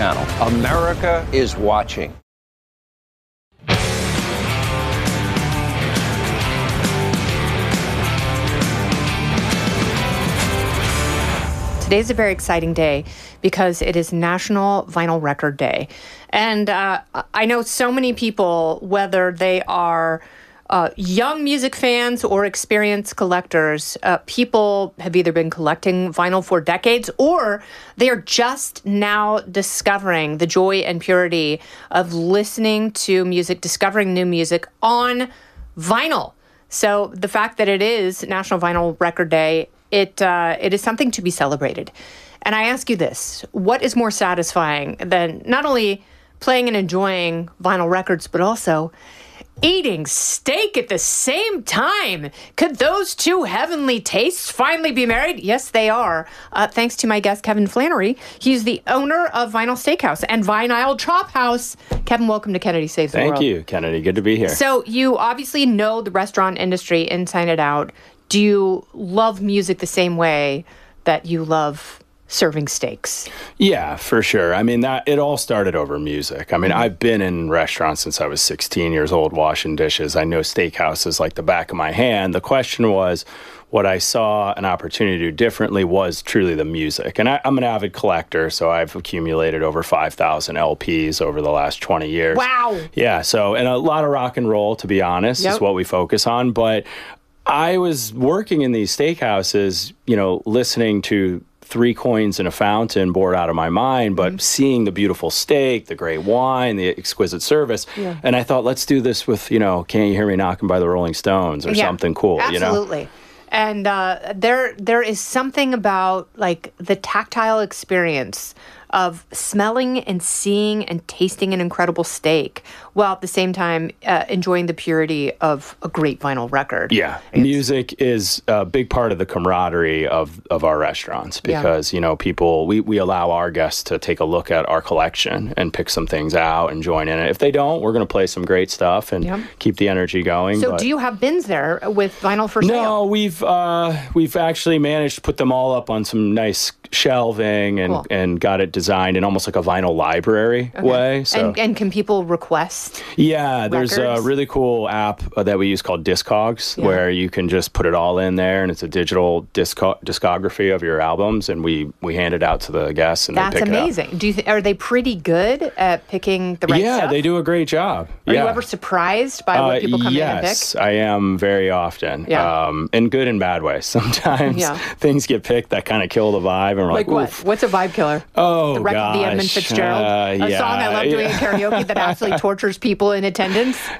channel. America is watching. Today's a very exciting day because it is National Vinyl Record Day. And I know so many people, whether they are young music fans or experienced collectors, people have either been collecting vinyl for decades or they are just now discovering the joy and purity of listening to music, discovering new music on vinyl. So the fact that it is National Vinyl Record Day, it is something to be celebrated. And I ask you this, what is more satisfying than not only playing and enjoying vinyl records, but also eating steak at the same time? Could those two heavenly tastes finally be married? Yes, they are. Thanks to my guest, Kevin Flannery. He's the owner of Vinyl Steakhouse and Vinyl Chop House. Kevin, welcome to Kennedy Saves the World. Thank you, Kennedy. Good to be here. So you obviously know the restaurant industry inside and out. Do you love music the same way that you love serving steaks? Yeah, for sure. I mean, it all started over music. I mean, I've been in restaurants since I was 16 years old, washing dishes. I know steakhouses like the back of my hand. The question was, what I saw an opportunity to do differently was truly the music. And I'm an avid collector, so I've accumulated over 5,000 LPs over the last 20 years. Wow. Yeah, so, and a lot of rock and roll, to be honest, is what we focus on. But I was working in these steakhouses, listening to Three Coins in a Fountain bored out of my mind, but seeing the beautiful steak, the great wine, the exquisite service. Yeah. And I thought, let's do this with, Can't You Hear Me Knocking by the Rolling Stones or something cool, Absolutely. And there is something about like the tactile experience of smelling and seeing and tasting an incredible steak while at the same time enjoying the purity of a great vinyl record. Yeah. Music is a big part of the camaraderie of our restaurants because, people, we allow our guests to take a look at our collection and pick some things out and join in it. If they don't, we're going to play some great stuff and keep the energy going. So do you have bins there with vinyl for sale? No, we've actually managed to put them all up on some nice shelving and got it designed in almost like a vinyl library way. So. And can people request? Yeah, there's a really cool app that we use called Discogs where you can just put it all in there and it's a digital discography of your albums and we hand it out to the guests and they pick it up. That's amazing. Are they pretty good at picking the right stuff? Yeah, they do a great job. Are you ever surprised by what people come in and pick? Yes, I am very often. In good and bad ways. Sometimes things get picked that kind of kill the vibe. And we're like what? What's a vibe killer? Oh, the Wreck of the Edmund Fitzgerald? A song I love doing in karaoke that absolutely tortures people in attendance?